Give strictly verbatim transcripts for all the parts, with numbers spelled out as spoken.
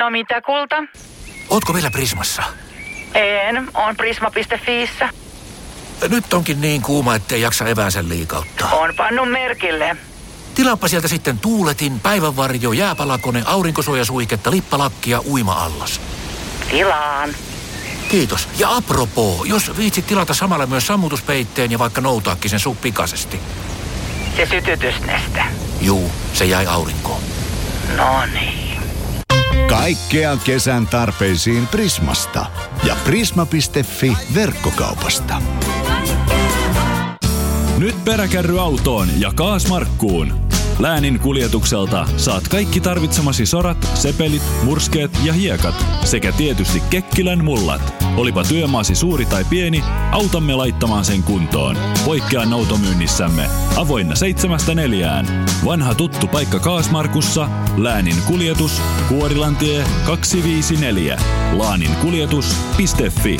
No mitä, kulta? Ootko vielä Prismassa? En, on prisma piste fiissä. Nyt onkin niin kuuma, ettei jaksa eväänsä liikauttaa. On pannut merkille. Tilaappa sieltä sitten tuuletin, päivänvarjo, jääpalakone, aurinkosuojasuihketta, lippalakkia, uima-allas. Tilaan. Kiitos. Ja apropoo, jos viitsit tilata samalla myös sammutuspeitteen ja vaikka noutaakin sen sup pikaisesti. Se sytytysneste. Juu, se jäi aurinkoon. No niin. Kaikkea kesän tarpeisiin Prismasta ja prisma piste fi verkkokaupasta. Nyt peräkärryautoon ja Kaasmarkkuun. Läänin kuljetukselta saat kaikki tarvitsemasi sorat, sepelit, murskeet ja hiekat sekä tietysti Kekkilän mullat. Olipa työmaasi suuri tai pieni, autamme laittamaan sen kuntoon. Poikkea noutomyynnissämme. Avoinna seitsemästä neljään. Vanha tuttu paikka Kaasmarkussa. Läänin kuljetus. Kuorilantie kaksisataaviisikymmentäneljä. laaninkuljetus piste fi.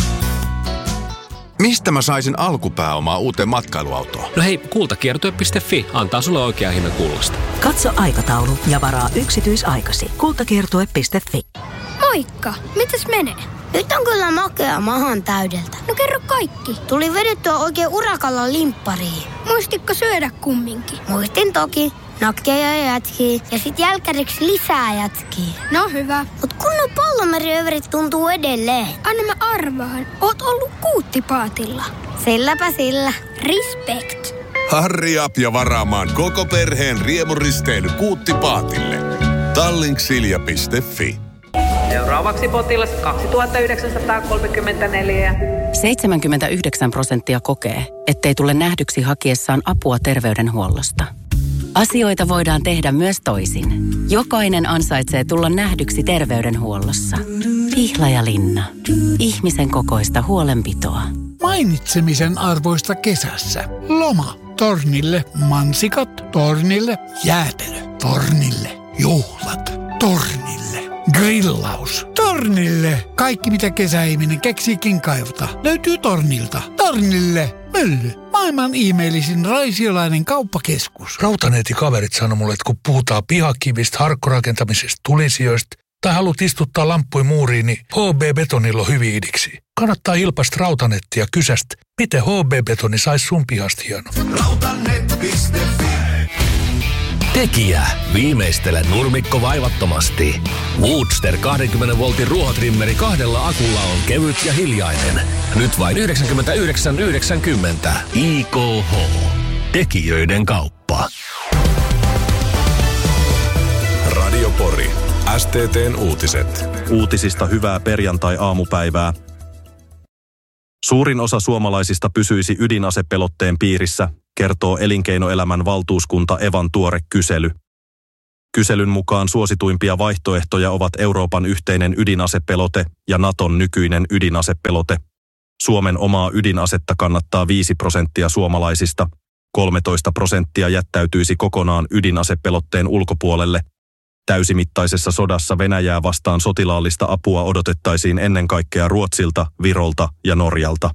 Mistä mä saisin alkupääomaa uuteen matkailuautoon? No hei, kultakiertue piste fi antaa sulle oikean hinnan kullasta. Katso aikataulu ja varaa yksityisaikasi. kultakiertue piste fi. Moikka! Mitäs menee? Nyt on kyllä makea mahan täydeltä. No kerro kaikki. Tuli vedettyä oikein urakalla limppariin. Muistitko syödä kumminkin? Muistin toki. Nakkeja ja jätkiä. Ja sit jälkäriksi lisää jätkiä. No hyvä. Mut kunnon pallomeriyöverit tuntuu edelleen. Anna mä arvaan. Oot ollut kuuttipaatilla. Silläpä sillä. Respect. Harri up ja varaamaan koko perheen riemuristely Kuuttipaatille. Tallink.silja piste fi. Seuraavaksi potilas kaksituhattayhdeksänsataakolmekymmentäneljä. seitsemänkymmentäyhdeksän prosenttia kokee, ettei tule nähdyksi hakiessaan apua terveydenhuollosta. Asioita voidaan tehdä myös toisin. Jokainen ansaitsee tulla nähdyksi terveydenhuollossa. Pihlajalinna. Ihmisen kokoista huolenpitoa. Mainitsemisen arvoista kesässä. Loma. Tornille mansikat. Tornille jäätelö. Tornille juhlat. Tornille grillaus. Tornille kaikki mitä kesäihminen keksiikin kaivata. Löytyy Tornilta. Tornille mylly. Maailman ihmeellisin raisiolainen kauppakeskus. Rautaneetikaverit sanoi mulle, että kun puhutaan pihakivistä, harkkorakentamisesta, tulisijoista tai haluat istuttaa lamppuja muuriin, niin H B-betonilla on hyvin idiksi. Kannattaa ilpasta Rautaneettia kysästä, miten H B-betoni saisi sun pihasta hieno. Rautanet piste fi. Tekijä. Viimeistele nurmikko vaivattomasti. Woodster kaksikymmentä voltin ruohotrimmeri kahdella akulla on kevyt ja hiljainen. Nyt vain yhdeksänkymmentäyhdeksän yhdeksänkymmentä. I K H. Tekijöiden kauppa. Radio Pori. S T T:n uutiset. Uutisista hyvää perjantai-aamupäivää. Suurin osa suomalaisista pysyisi ydinasepelotteen piirissä, kertoo elinkeinoelämän valtuuskunta Evan tuore kysely. Kyselyn mukaan suosituimpia vaihtoehtoja ovat Euroopan yhteinen ydinasepelote ja Naton nykyinen ydinasepelote. Suomen omaa ydinasetta kannattaa viisi prosenttia suomalaisista, kolmetoista prosenttia jättäytyisi kokonaan ydinasepelotteen ulkopuolelle. Täysimittaisessa sodassa Venäjää vastaan sotilaallista apua odotettaisiin ennen kaikkea Ruotsilta, Virolta ja Norjalta.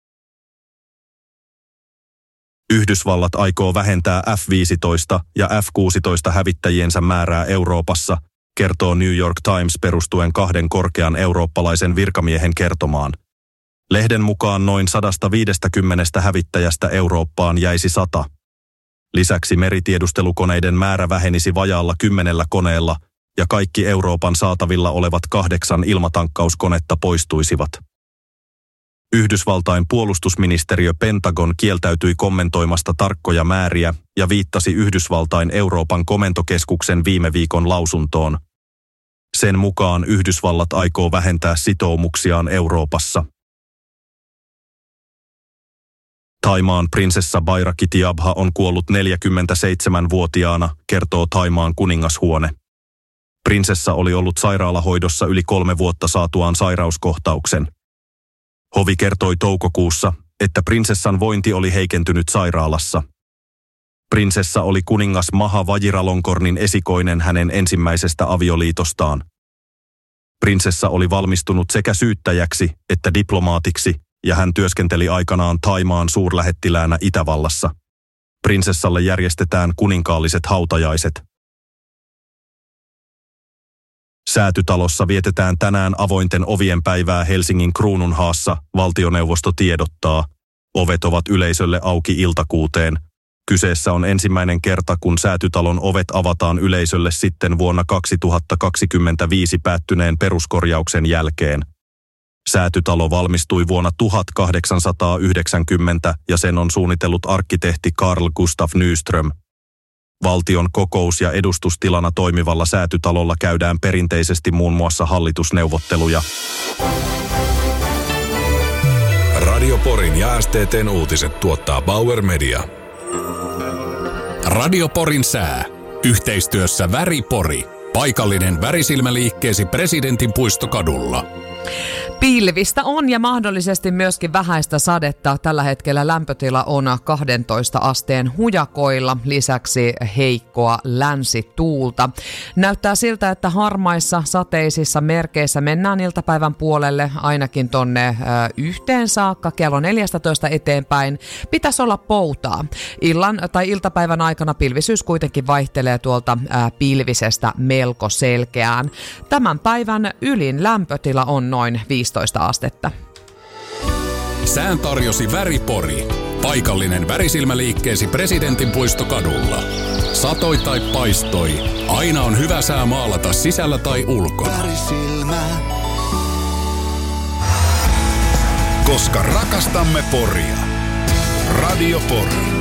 Yhdysvallat aikoo vähentää F viisitoista ja F kuusitoista hävittäjiensä määrää Euroopassa, kertoo New York Times perustuen kahden korkean eurooppalaisen virkamiehen kertomaan. Lehden mukaan noin sata viisikymmentä hävittäjästä Eurooppaan jäisi sata. Lisäksi meritiedustelukoneiden määrä vähenisi vajaalla kymmenellä koneella ja kaikki Euroopan saatavilla olevat kahdeksan ilmatankkauskonetta poistuisivat. Yhdysvaltain puolustusministeriö Pentagon kieltäytyi kommentoimasta tarkkoja määriä ja viittasi Yhdysvaltain Euroopan komentokeskuksen viime viikon lausuntoon. Sen mukaan Yhdysvallat aikoo vähentää sitoumuksiaan Euroopassa. Thaimaan prinsessa Bairakitiabha on kuollut neljäkymmentäseitsemänvuotiaana, kertoo Thaimaan kuningashuone. Prinsessa oli ollut sairaalahoidossa yli kolme vuotta saatuaan sairauskohtauksen. Hovi kertoi toukokuussa, että prinsessan vointi oli heikentynyt sairaalassa. Prinsessa oli kuningas Maha Vajiralongkornin esikoinen hänen ensimmäisestä avioliitostaan. Prinsessa oli valmistunut sekä syyttäjäksi että diplomaatiksi, ja hän työskenteli aikanaan Thaimaan suurlähettiläänä Itävallassa. Prinsessalle järjestetään kuninkaalliset hautajaiset. Säätytalossa vietetään tänään avointen ovien päivää Helsingin Kruununhaassa, valtioneuvosto tiedottaa. Ovet ovat yleisölle auki iltakuuteen. Kyseessä on ensimmäinen kerta, kun Säätytalon ovet avataan yleisölle sitten vuonna kaksituhattakaksikymmentäviisi päättyneen peruskorjauksen jälkeen. Säätytalo valmistui vuonna tuhatkahdeksansataayhdeksänkymmentä ja sen on suunnitellut arkkitehti Carl Gustaf Nyström. Valtion kokous- ja edustustilana toimivalla Säätytalolla käydään perinteisesti muun muassa hallitusneuvotteluja. Radio Porin ja S T T:n uutiset tuottaa Bauer Media. Radio Porin sää. Yhteistyössä Väri Pori. Paikallinen värisilmäliikkeesi Presidentin puistokadulla. Pilvistä on ja mahdollisesti myöskin vähäistä sadetta. Tällä hetkellä lämpötila on kaksitoista asteen hujakoilla, lisäksi heikkoa länsituulta. Näyttää siltä, että harmaissa sateisissa merkeissä mennään iltapäivän puolelle ainakin tonne ö, yhteen saakka, kello neljätoista eteenpäin. Pitäisi olla poutaa. Illan tai iltapäivän aikana pilvisyys kuitenkin vaihtelee tuolta ö, pilvisestä melko selkeään. Tämän päivän ylin lämpötila on noin viisitoista astetta. Sään tarjosi Väripori. Paikallinen värisilmäliikkeesi Presidentin puistokadulla. Satoi tai paistoi. Aina on hyvä sää maalata sisällä tai ulkona. Värisilmä. Koska rakastamme Poria. Radio Pori.